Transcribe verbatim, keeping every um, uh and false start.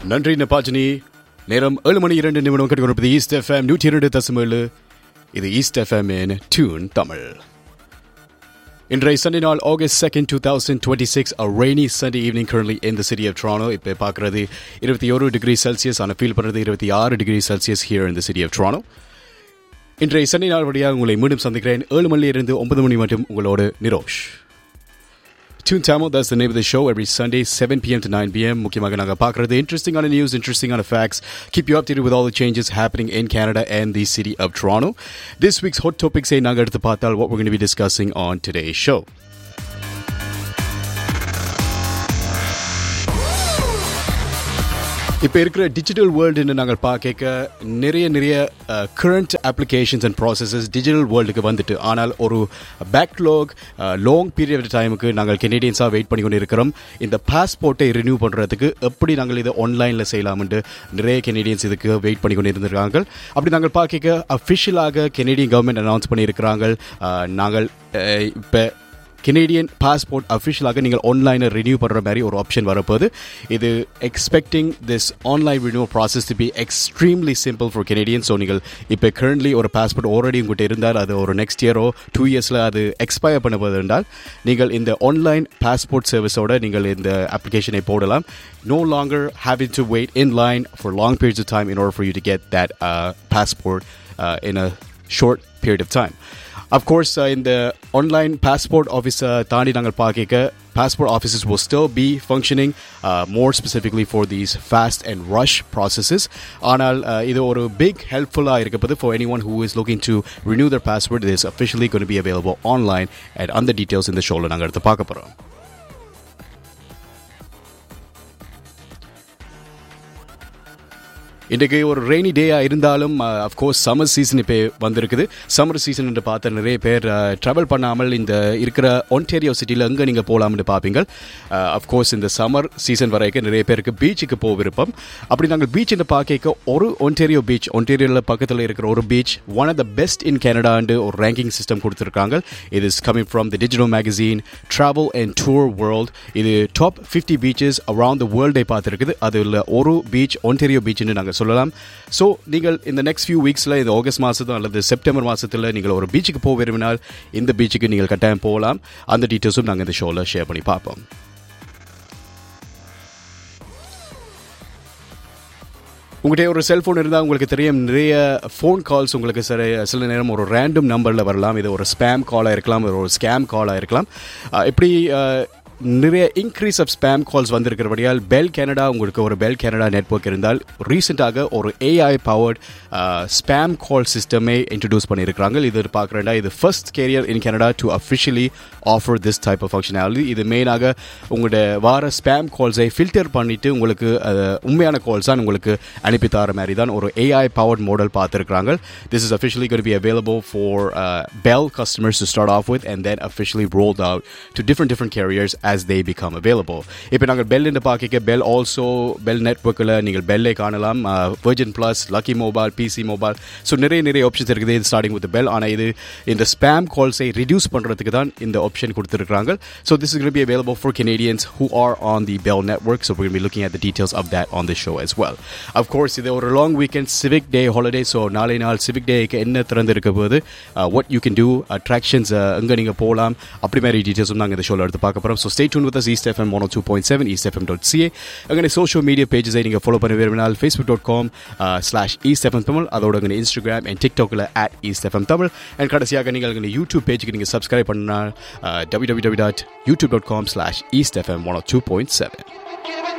நன்றி நபாஜினி. நேரம் ஏழு மணி இரண்டு நிமிடம் கேட்டுக்கொண்டிருப்பது ஈஸ்ட் எஃப்எம் நூற்றி இரண்டு தசம் ஏழு. இது ஈஸ்ட் எஃப்எம் இன் டியூன் தமிழ். இன்றைய சண்டே நாள் August second two thousand twenty six a rainy Sunday evening currently in the city of Toronto. இப்போ பார்க்குறது இருபத்தி ஒரு டிகிரி செல்சியஸ், ஆனால் ஃபீல் பண்ணுறது இருபத்தி ஆறு degree Celsius here in the city of Toronto. இன்றைய சண்டே நாள் வழியாக உங்களை மீண்டும் சந்திக்கிறேன். ஏழு மணியிலிருந்து ஒன்பது மணி மட்டும் உங்களோடு Nirosh. Tune Tamil, that's the name of the show, every Sunday, seven p.m. to nine p.m. முக்கியமாக நாங்கள் பார்க்குறது interesting on the news, interesting on the facts, keep you updated with all the changes happening in Canada and the city of Toronto. This week's hot topics ay நாங்கள் எடுத்து பார்த்தால் what we're going to be discussing on today's show. இப்போ இருக்கிற digital வேர்ல்டுன்னு நாங்கள் பார்க்க நிறைய நிறைய current applications and processes digital வேர்ல்டுக்கு வந்துட்டு, ஆனால் ஒரு பேக்லாக் லாங் பீரியட் ஆஃப் டைமுக்கு நாங்கள் கெனடியன்ஸாக வெயிட் பண்ணி கொண்டு இருக்கிறோம். இந்த பாஸ்போர்ட்டை ரினியூ பண்ணுறதுக்கு எப்படி நாங்கள் இதை ஆன்லைனில் செய்யலாம்னு நிறைய கெனடியன்ஸ் இதுக்கு வெயிட் பண்ணி கொண்டு இருந்திருக்காங்க. அப்படி நாங்கள் பார்க்க அஃபிஷியலாக கெனடியன் கவர்மெண்ட் அனௌன்ஸ் பண்ணியிருக்கிறாங்க. நாங்கள் இப்போ கெனடியன் பாஸ்போர்ட் அஃபிஷியலாக நீங்கள் ஆன்லைனில் ரினியூ பண்ணுற மாதிரி ஒரு ஆப்ஷன் வரப்போகுது. இது expecting this online renew process to be extremely simple for Canadian. So நீங்கள் இப்போ கரண்ட்லி ஒரு பாஸ்போர்ட் ஆல்ரெடி உங்கள்கிட்ட இருந்தால் அது ஒரு நெக்ஸ்ட் இயரோ டூ இயர்ஸில் அது எக்ஸ்பயர் பண்ண போது இருந்தால் நீங்கள் இந்த ஆன்லைன் பாஸ்போர்ட் சர்வீஸோட நீங்கள் இந்த அப்ளிகேஷனை போடலாம். No longer having to wait in line for long periods of time in order for you to get that uh, passport uh, in a short period of time. Of course, uh, in the online passport office, தாண்டி நாங்கள் பார்க்க passport offices will still be functioning uh, more specifically for these fast and rush processes. ஆனால் இது ஒரு big helpful-ஆ இருக்கப்பது for anyone who is looking to renew their passport. It is officially going to be available online, and on the details in the show-ல நாங்கள் எடுத்து பார்க்க போகிறோம். இன்றைக்கு ஒரு rainy டேயாக இருந்தாலும் அஃப்கோர்ஸ் சம்மர் சீசன் இப்போ வந்திருக்குது. சம்மர் சீசன் என்று பார்த்த நிறைய பேர் ட்ராவல் பண்ணாமல் இந்த இருக்கிற ஒன்டேரியோ சிட்டியில் எங்கே நீங்கள் போகலாம்னு பார்ப்பீங்க. அஃப்கோர்ஸ் இந்த சம்மர் சீசன் வரைக்கும் நிறைய பேருக்கு பீச்சுக்கு போக விருப்பம். அப்படி நாங்கள் பீச் என்று பார்க்க ஒரு ஒன்டேரியோ பீச், ஒன்டேரியோவில் பக்கத்தில் இருக்கிற ஒரு beach one of the best in கனடான்னு ஒரு ரேங்கிங் சிஸ்டம் கொடுத்துருக்காங்க. இது is coming from the digital magazine travel and tour world. இது top fifty beaches around the வேர்ல்டை பார்த்துருக்குது. அதில் ஒரு பீச் ஒன்டேரியோ பீச்னு நாங்கள் சொல்லலாம். ஸோ நீங்கள் இந்த நெக்ஸ்ட் ஃபியூ வீக்ஸில் இந்த ஆகஸ்ட் மாதத்தில் அல்லது செப்டம்பர் மாதத்தில் நீங்கள் ஒரு பீச்சுக்கு போக விரும்பினால் இந்த பீச்சுக்கு நீங்கள் கட்டாயம் போகலாம். அந்த டீட்டெயில்ஸும் நாங்கள் இந்த ஷோவில் ஷேர் பண்ணி பார்ப்போம். உங்கள்கிட்ட ஒரு செல்ஃபோன் இருந்தால் உங்களுக்கு தெரியும், நிறைய ஃபோன் கால்ஸ் உங்களுக்கு சில சில நேரம் ஒரு ரேண்டம் நம்பரில் வரலாம். இது ஒரு ஸ்பேம் காலாக இருக்கலாம், ஒரு ஸ்கேம் காலாக இருக்கலாம். எப்படி நிறைய increase of spam calls வந்திருக்கிறபடியால் bell Canada, உங்களுக்கு ஒரு பெல் கனடா நெட்வொர்க் இருந்தால் ரீசெண்டாக ஒரு ஏஐ பவர்ட் ஸ்பேம் கால் சிஸ்டமே இன்ட்ரடியூஸ் பண்ணியிருக்கிறாங்க. இது பார்க்குறேன்டா இது first carrier in Canada to officially offer this type of functionality. இது மெயினாக உங்களோட வார ஸ்பேம் கால்ஸை ஃபில்டர் பண்ணிவிட்டு உங்களுக்கு உண்மையான கால்ஸ் தான் உங்களுக்கு அனுப்பி தர மாதிரி தான் ஒரு AI powered model பார்த்துருக்குறாங்க. This is officially going to be available for bell customers to start off with and then officially rolled out to different different careers as they become available. இப்போ நாங்கள் bell என்று பார்க்க bell also bell நெட்வொர்க்கில் நீங்கள் பெல்லை காணலாம். Virgin plus, lucky mobile, PC mobile, so நிறைய நிறைய ஆப்ஷன்ஸ் இருக்குது இது ஸ்டார்டிங் வித் பெல். ஆனால் இது இந்த ஸ்பேம் கால்ஸை ரிடியூஸ் பண்ணுறதுக்கு தான் இந்த ஆப்ஷன் கொடுத்துருக்காங்க. So this is going to be available for Canadians who are on the Bell network. So we're going to be looking at the details of that on this show as well. Of course, இது ஒரு long weekend civic டே holiday. So நாளை நாள் civic டேக்கு என்ன திறந்திருக்க போது, what you can do, attractions எங்கே நீங்கள் போகலாம், அப்படி மாதிரி டீட்டெயில்ஸும் நாங்கள் இந்த ஷோவில் எடுத்து பார்க்க போகிறோம். So stay tuned with us, East F M one oh two point seven, east f m dot c a. அங்கே சோஷியல் மீடியா பேஜஸை நீங்கள் ஃபாலோ பண்ண விரும்பினால் facebook dot com slash east f m tamil, அதோட அங்கே Instagram and டிக்டாக்கில் at east f m tamil, and கடைசியாக நீங்கள் அங்கே YouTube பேஜுக்கு நீங்கள் சப்ஸ்கிரைப் பண்ணால் w w w dot youtube dot com slash east f m one oh two point seven.